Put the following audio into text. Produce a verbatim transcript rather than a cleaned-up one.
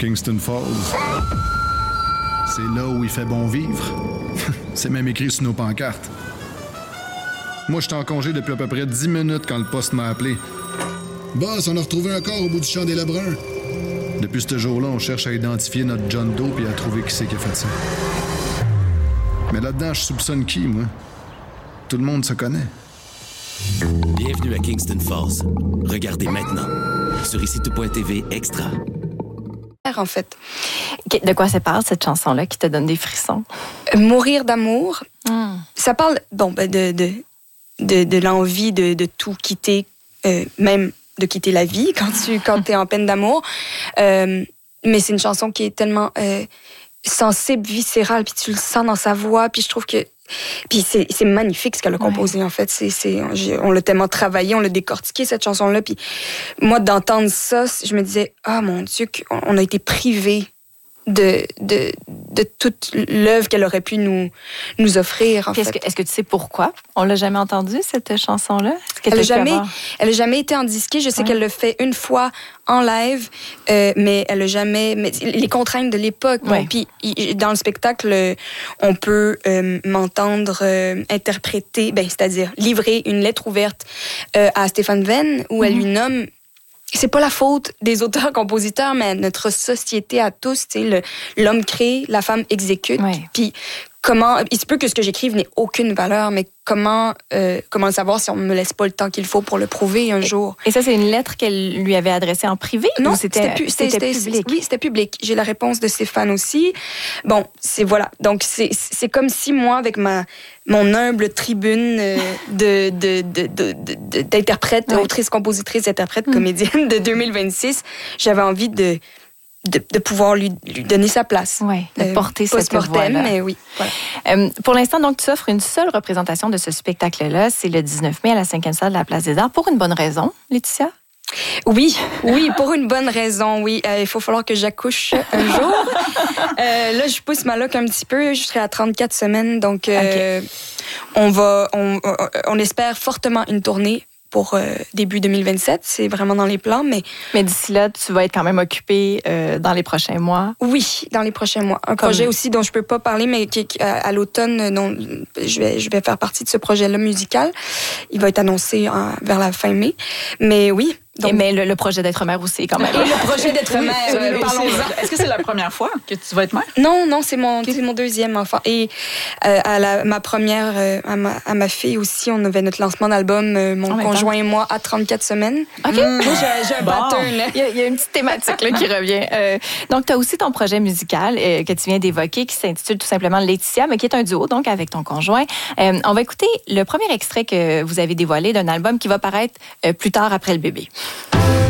Kingston Falls. C'est là où il fait bon vivre. C'est même écrit sur nos pancartes. Moi, j'étais en congé depuis à peu près dix minutes quand le poste m'a appelé. Boss, on a retrouvé un corps au bout du champ des Lebrun. Depuis ce jour-là, on cherche à identifier notre John Doe et à trouver qui c'est qui a fait ça. Mais là-dedans, je soupçonne qui, moi? Tout le monde se connaît. Bienvenue à Kingston Falls. Regardez maintenant sur ici tout point t v extra. En fait. De quoi ça parle, cette chanson-là, qui te donne des frissons? Euh, Mourir d'amour, Mm. ça parle bon, ben de, de, de, de l'envie de, de tout quitter, euh, même de quitter la vie quand tu quand t'es en peine d'amour. Euh, mais c'est une chanson qui est tellement euh, sensible, viscérale, puis tu le sens dans sa voix, puis je trouve que puis c'est, c'est magnifique ce qu'elle a composé, ouais. En fait. C'est, c'est, on l'a tellement travaillé, on l'a décortiqué, cette chanson-là. Puis moi, d'entendre ça, je me disais, ah oh, mon Dieu, on a été privés de, de, de toute l'œuvre qu'elle aurait pu nous, nous offrir, en fait. Est-ce que, est-ce que tu sais pourquoi on l'a jamais entendue, cette chanson-là? Elle n'a jamais, elle a jamais été en disquée. Je sais ouais. qu'elle l'a fait une fois en live, euh, mais elle a jamais... Mais les contraintes de l'époque. Ouais. Bon, puis dans le spectacle, on peut euh, m'entendre euh, interpréter, ben, c'est-à-dire livrer une lettre ouverte euh, à Stéphane Venn, où mm-hmm. elle lui nomme... C'est pas la faute des auteurs-compositeurs, mais notre société à tous, tu sais, le, l'homme crée, la femme exécute. Ouais. Puis comment, il se peut que ce que j'écrive n'ait aucune valeur, mais comment, euh, comment le savoir si on me laisse pas le temps qu'il faut pour le prouver un et, jour? Et ça, c'est une lettre qu'elle lui avait adressée en privé? Non, ou c'était, c'était, pu, c'était, c'était public. Oui, c'était public. J'ai la réponse de Stéphane aussi. Bon, c'est voilà. Donc c'est c'est comme si moi, avec ma mon humble tribune de, de, de, de, de, d'interprète, ouais. autrice, compositrice, interprète, mm. comédienne de deux mille vingt-six, j'avais envie de, de, de pouvoir lui, lui donner sa place. Oui, de euh, porter cette voix-là. Mais oui, voilà. euh, pour l'instant, donc, tu offres une seule représentation de ce spectacle-là. C'est le dix-neuf mai à la cinquième salle de la Place des Arts. Pour une bonne raison, Laetitia? Oui, oui, pour une bonne raison, oui. Euh, il faut falloir que j'accouche un jour. euh, là, je pousse ma loc un petit peu. Je serai à trente-quatre semaines, donc euh, okay. on va, on, on espère fortement une tournée pour euh, début deux mille vingt-sept. C'est vraiment dans les plans, mais... Mais d'ici là, tu vas être quand même occupée euh, dans les prochains mois. Oui, dans les prochains mois. Un Comme... projet aussi dont je peux pas parler, mais qui, à, à l'automne, dont je vais, je vais faire partie de ce projet-là musical. Il va être annoncé en, vers la fin mai. Mais oui... Donc, mais le, le projet d'être mère aussi, quand même. Et le projet d'être mère, euh, parlons-en. Est-ce que c'est la première fois que tu vas être mère? Non, non, c'est mon, okay. c'est mon deuxième enfant. Et euh, à la, ma première, euh, à, ma, à ma fille aussi, on avait notre lancement d'album, euh, mon oh, conjoint et moi, à trente-quatre semaines. OK. Mmh. J'ai, j'ai un bon. pattern. Il y, a, il y a une petite thématique là, qui revient. Euh, donc, tu as aussi ton projet musical euh, que tu viens d'évoquer, qui s'intitule tout simplement Laetitia, mais qui est un duo, donc, avec ton conjoint. Euh, on va écouter le premier extrait que vous avez dévoilé d'un album qui va paraître euh, plus tard après le bébé.